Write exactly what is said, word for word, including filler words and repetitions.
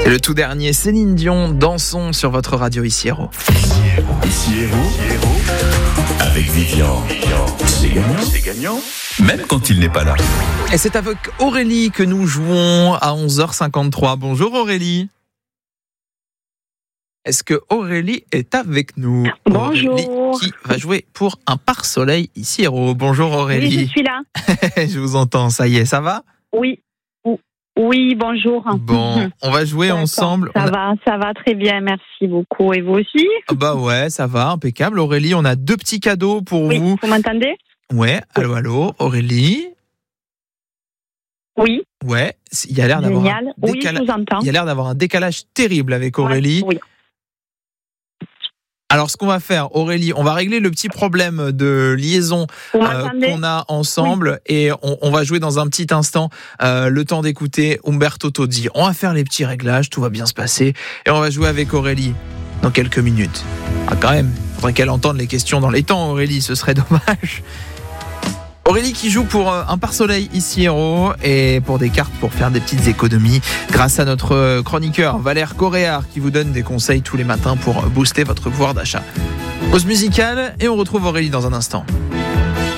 Et le tout dernier, Céline Dion, Dansons sur votre radio ici Héros. Ici Héros, avec Vivian, c'est gagnant, c'est gagnant, même quand il n'est pas là. Et c'est avec Aurélie que nous jouons à onze heures cinquante-trois. Bonjour Aurélie. Est-ce que Aurélie est avec nous? Bonjour. Aurélie qui va jouer pour un pare-soleil ici Héros. Bonjour Aurélie. Oui, je suis là. Je vous entends, ça y est, ça va? Oui. Oui, bonjour. Bon, on va jouer D'accord, ensemble. Ça On a... va, ça va très bien, merci beaucoup. Et vous aussi? Bah ouais, ça va, impeccable. Aurélie, on a deux petits cadeaux pour Oui, vous. vous m'entendez? Ouais, allô, allô, Aurélie. Oui. Ouais, il y a l'air d'avoir Génial. un Oui, décala... je vous entends. il y a l'air d'avoir un décalage terrible avec Aurélie. Ouais, oui. Alors, ce qu'on va faire, Aurélie, on va régler le petit problème de liaison Vous euh, m'entendez? qu'on a ensemble et on, on va jouer dans un petit instant euh, le temps d'écouter Umberto Tozzi. On va faire les petits réglages, tout va bien se passer et on va jouer avec Aurélie dans quelques minutes. Ah, quand même, il faudrait qu'elle entende les questions dans les temps, Aurélie, ce serait dommage. Aurélie qui joue pour un pare-soleil ici Héros et pour des cartes pour faire des petites économies grâce à notre chroniqueur Valère Coréard qui vous donne des conseils tous les matins pour booster votre pouvoir d'achat. Pause musicale et on retrouve Aurélie dans un instant.